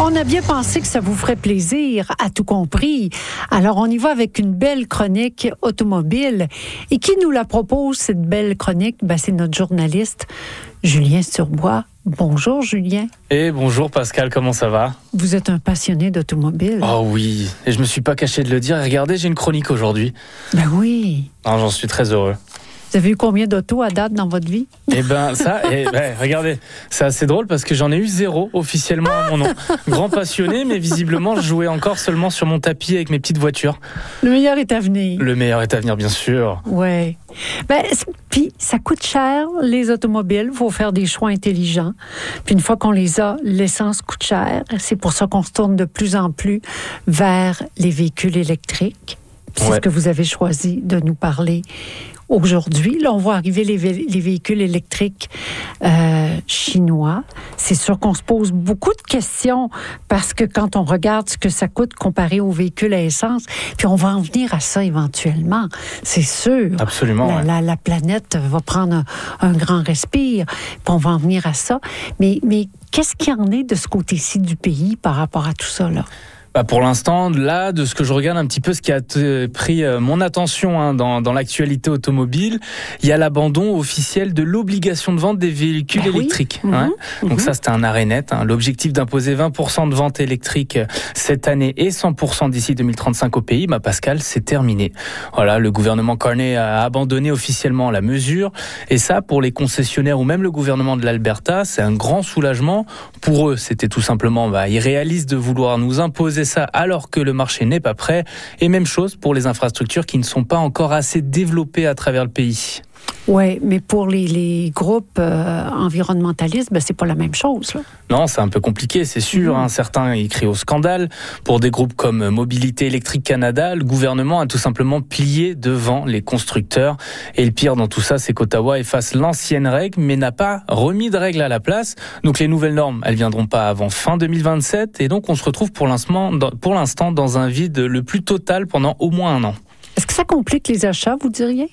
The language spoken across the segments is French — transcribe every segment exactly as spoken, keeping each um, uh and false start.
On a bien pensé que ça vous ferait plaisir, à tout compris. Alors, on y va avec une belle chronique automobile. Et qui nous la propose, cette belle chronique? Ben, c'est notre journaliste, Julien Sturbois. Bonjour, Julien. Et bonjour, Pascal, comment ça va? Vous êtes un passionné d'automobile. Oh oui, et je me suis pas caché de le dire. Regardez, j'ai une chronique aujourd'hui. Ben oui. Non, j'en suis très heureux. Vous avez eu combien d'autos à date dans votre vie? Eh ben ça, eh ben, regardez, c'est assez drôle parce que j'en ai eu zéro officiellement à mon nom. Grand passionné, mais visiblement je jouais encore seulement sur mon tapis avec mes petites voitures. Le meilleur est à venir. Le meilleur est à venir, bien sûr. Ouais. Ben, puis ça coûte cher, les automobiles. Il faut faire des choix intelligents. Puis une fois qu'on les a, l'essence coûte cher. C'est pour ça qu'on se tourne de plus en plus vers les véhicules électriques. Puis c'est Ouais. ce que vous avez choisi de nous parler aujourd'hui. Là, on voit arriver les, vé- les véhicules électriques euh, chinois. C'est sûr qu'on se pose beaucoup de questions parce que quand on regarde ce que ça coûte comparé aux véhicules à essence, puis on va en venir à ça éventuellement, c'est sûr. Absolument. La, ouais. la, la planète va prendre un, un grand respire, puis on va en venir à ça. Mais, mais qu'est-ce qu'il y en est de ce côté-ci du pays par rapport à tout ça, là? Bah pour l'instant, là, de ce que je regarde un petit peu, ce qui a t- pris euh, mon attention hein, dans, dans l'actualité automobile, il y a l'abandon officiel de l'obligation de vente des véhicules Ben oui. électriques. Mhm. Hein. Donc Mhm. ça, c'était un arrêt net. Hein. L'objectif d'imposer vingt pour cent de ventes électriques cette année et cent pour cent d'ici deux mille trente-cinq au pays, bah Pascal, c'est terminé. Voilà, le gouvernement Carney a abandonné officiellement la mesure. Et ça, pour les concessionnaires ou même le gouvernement de l'Alberta, c'est un grand soulagement. Pour eux, c'était tout simplement bah, irréaliste de vouloir nous imposer ça alors que le marché n'est pas prêt. Et même chose pour les infrastructures qui ne sont pas encore assez développées à travers le pays. Oui, mais pour les, les groupes euh, environnementalistes, ben, c'est pas la même chose, là. Non, c'est un peu compliqué, c'est sûr. Mmh. Hein. Certains y crient au scandale. Pour des groupes comme Mobilité électrique Canada, le gouvernement a tout simplement plié devant les constructeurs. Et le pire dans tout ça, c'est qu'Ottawa efface l'ancienne règle, mais n'a pas remis de règle à la place. Donc les nouvelles normes, elles viendront pas avant fin deux mille vingt-sept. Et donc on se retrouve pour l'instant, pour l'instant dans un vide le plus total pendant au moins un an. Est-ce que ça complique les achats, vous diriez?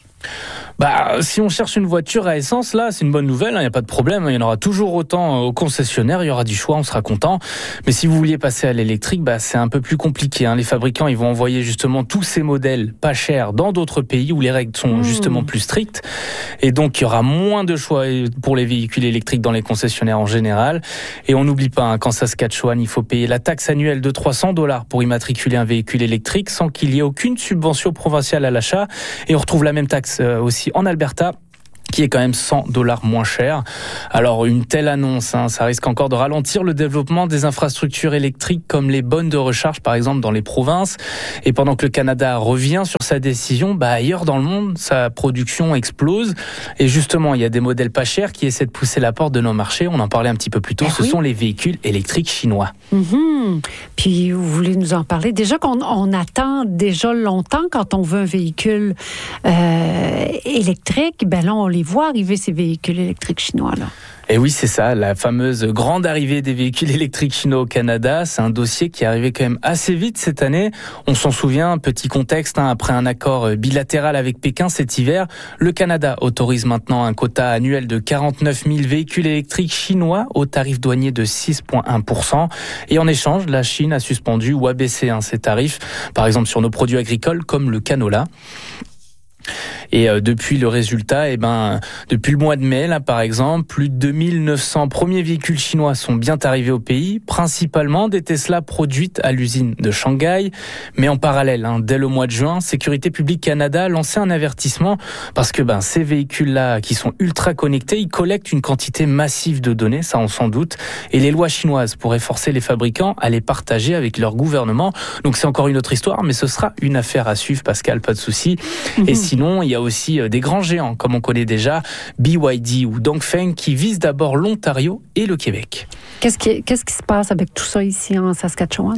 Bah, si on cherche une voiture à essence, là, c'est une bonne nouvelle, il hein, n'y a pas de problème. Il y en aura toujours autant au concessionnaire, il y aura du choix, on sera content. Mais si vous vouliez passer à l'électrique, bah, c'est un peu plus compliqué. Hein. Les fabricants, ils vont envoyer justement tous ces modèles pas chers dans d'autres pays où les règles sont mmh. justement plus strictes. Et donc, il y aura moins de choix pour les véhicules électriques dans les concessionnaires en général. Et on n'oublie pas, hein, qu'en Saskatchewan, il faut payer la taxe annuelle de trois cents dollars pour immatriculer un véhicule électrique sans qu'il y ait aucune subvention provinciale à l'achat. Et on retrouve la même taxe euh, aussi en Alberta, qui est quand même cent dollars moins cher. Alors, une telle annonce, hein, ça risque encore de ralentir le développement des infrastructures électriques comme les bornes de recharge, par exemple, dans les provinces. Et pendant que le Canada revient sur sa décision, bah, ailleurs dans le monde, sa production explose. Et justement, il y a des modèles pas chers qui essaient de pousser la porte de nos marchés. On en parlait un petit peu plus tôt. Eh Ce oui. sont les véhicules électriques chinois. Mm-hmm. Puis, vous voulez nous en parler? Déjà qu'on on attend déjà longtemps quand on veut un véhicule euh, électrique, ben là, on les voit arriver, ces véhicules électriques chinois-là. Et oui, c'est ça, la fameuse grande arrivée des véhicules électriques chinois au Canada. C'est un dossier qui est arrivé quand même assez vite cette année. On s'en souvient, petit contexte, hein, après un accord bilatéral avec Pékin cet hiver, le Canada autorise maintenant un quota annuel de quarante-neuf mille véhicules électriques chinois au tarif douanier de six virgule un pour cent. Et en échange, la Chine a suspendu ou abaissé hein, ses tarifs, par exemple sur nos produits agricoles comme le canola. Et euh, depuis le résultat, eh ben, depuis le mois de mai, là, par exemple, plus de deux mille neuf cents premiers véhicules chinois sont bien arrivés au pays, principalement des Tesla produites à l'usine de Shanghai. Mais en parallèle, hein, dès le mois de juin, Sécurité publique Canada a lancé un avertissement parce que ben, ces véhicules-là, qui sont ultra connectés, ils collectent une quantité massive de données, ça on s'en doute. Et les lois chinoises pourraient forcer les fabricants à les partager avec leur gouvernement. Donc c'est encore une autre histoire, mais ce sera une affaire à suivre, Pascal, pas de souci. Mm-hmm. Et sinon, il y a aussi des grands géants, comme on connaît déjà, B Y D ou Dongfeng, qui visent d'abord l'Ontario et le Québec. Qu'est-ce qui, qu'est-ce qui se passe avec tout ça ici en Saskatchewan?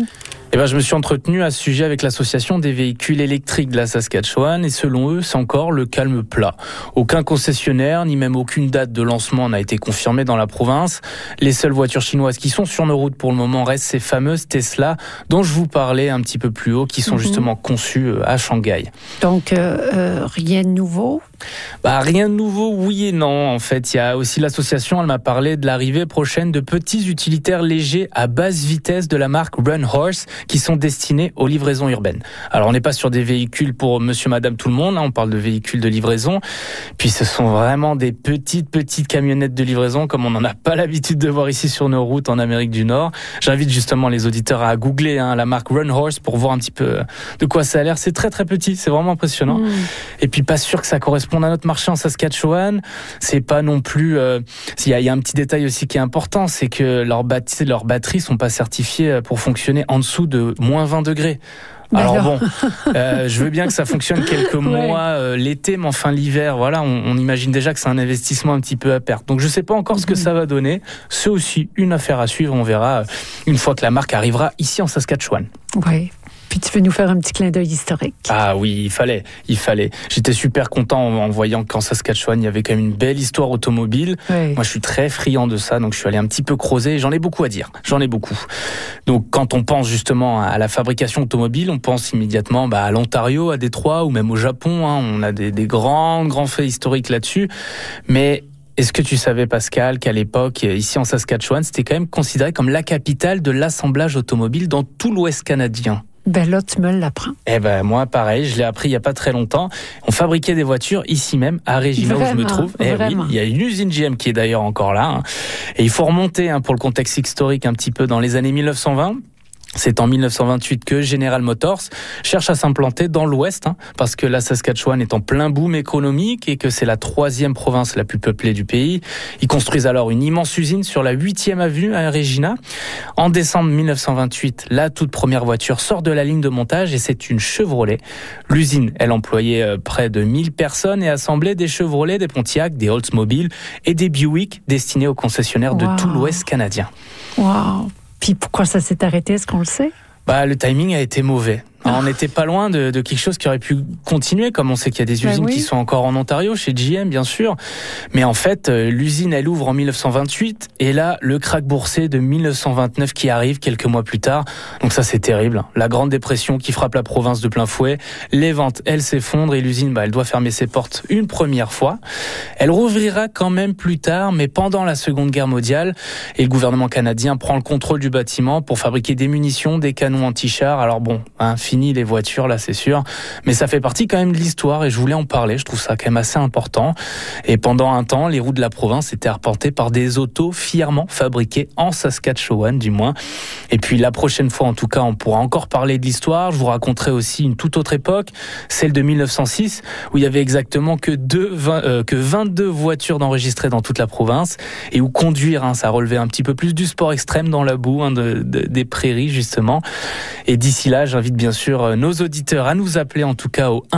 Eh ben, je me suis entretenu à ce sujet avec l'association des véhicules électriques de la Saskatchewan et selon eux, c'est encore le calme plat. Aucun concessionnaire, ni même aucune date de lancement n'a été confirmée dans la province. Les seules voitures chinoises qui sont sur nos routes pour le moment restent ces fameuses Tesla dont je vous parlais un petit peu plus haut, qui sont mm-hmm. justement conçues à Shanghai. Donc, euh, euh, rien de nouveau ? Bah, rien de nouveau, oui et non. En fait, il y a aussi l'association, elle m'a parlé de l'arrivée prochaine de petits utilitaires légers à basse vitesse de la marque Run Horse qui sont destinés aux livraisons urbaines. Alors, on n'est pas sur des véhicules pour monsieur, madame, tout le monde. Hein, on parle de véhicules de livraison. Puis, ce sont vraiment des petites, petites camionnettes de livraison comme on n'en a pas l'habitude de voir ici sur nos routes en Amérique du Nord. J'invite justement les auditeurs à googler hein, la marque Run Horse pour voir un petit peu de quoi ça a l'air. C'est très, très petit. C'est vraiment impressionnant. Mmh. Et puis, pas sûr que ça corresponde à notre marché en Saskatchewan. C'est pas non plus... Euh, il y a, y a un petit détail aussi qui est important, c'est que leurs batteries, leurs batteries sont pas certifiées pour fonctionner en dessous de moins vingt degrés. Alors bon, euh, je veux bien que ça fonctionne quelques mois euh, l'été, mais enfin l'hiver, voilà, on, on imagine déjà que c'est un investissement un petit peu à perte. Donc je sais pas encore ce que ça va donner. C'est aussi une affaire à suivre, on verra euh, une fois que la marque arrivera ici en Saskatchewan. Oui. Puis tu veux nous faire un petit clin d'œil historique. Ah oui, il fallait, il fallait. J'étais super content en, en voyant qu'en Saskatchewan, il y avait quand même une belle histoire automobile. Oui. Moi, je suis très friand de ça, donc je suis allé un petit peu creuser. J'en ai beaucoup à dire, j'en ai beaucoup. Donc, quand on pense justement à la fabrication automobile, on pense immédiatement bah, à l'Ontario, à Détroit ou même au Japon. Hein. On a des, des grands, grands faits historiques là-dessus. Mais est-ce que tu savais, Pascal, qu'à l'époque, ici en Saskatchewan, c'était quand même considéré comme la capitale de l'assemblage automobile dans tout l'Ouest canadien? Ben là, tu me l'apprends. Eh ben moi, pareil, je l'ai appris il y a pas très longtemps. On fabriquait des voitures ici même, à Regina, où je me trouve. Eh oui, il y a une usine G M qui est d'ailleurs encore là. Hein. Et il faut remonter hein, pour le contexte historique un petit peu dans les années mille neuf cent vingt. C'est en mille neuf cent vingt-huit que General Motors cherche à s'implanter dans l'Ouest, hein, parce que la Saskatchewan est en plein boom économique et que c'est la troisième province la plus peuplée du pays. Ils construisent alors une immense usine sur la huitième avenue à Regina. En décembre mille neuf cent vingt-huit, la toute première voiture sort de la ligne de montage et c'est une Chevrolet. L'usine, elle employait près de mille personnes et assemblait des Chevrolet, des Pontiac, des Oldsmobile et des Buick destinés aux concessionnaires wow. de tout l'Ouest canadien. Wow. Puis pourquoi ça s'est arrêté, est-ce qu'on le sait? Bah, le timing a été mauvais. On n'était pas loin de, de quelque chose qui aurait pu continuer, comme on sait qu'il y a des usines ben oui. qui sont encore en Ontario, chez G M bien sûr. Mais en fait, l'usine, elle ouvre en mille neuf cent vingt-huit, et là, le krach boursier de mille neuf cent vingt-neuf qui arrive quelques mois plus tard. Donc ça, c'est terrible. La Grande Dépression qui frappe la province de plein fouet. Les ventes, elles s'effondrent, et l'usine, bah, elle doit fermer ses portes une première fois. Elle rouvrira quand même plus tard, mais pendant la Seconde Guerre mondiale, et le gouvernement canadien prend le contrôle du bâtiment pour fabriquer des munitions, des canons anti-chars. Alors bon, hein, fini les voitures, là, c'est sûr. Mais ça fait partie quand même de l'histoire et je voulais en parler. Je trouve ça quand même assez important. Et pendant un temps, les routes de la province étaient arpentées par des autos fièrement fabriquées en Saskatchewan, du moins. Et puis la prochaine fois, en tout cas, on pourra encore parler de l'histoire. Je vous raconterai aussi une toute autre époque, celle de mille neuf cent six, où il y avait exactement que, deux, vingt, euh, que vingt-deux voitures d'enregistrées dans toute la province et où conduire, hein, ça relevait un petit peu plus du sport extrême dans la boue, hein, de, de, des prairies, justement. Et d'ici là, j'invite bien sûr nos auditeurs à nous appeler, en tout cas au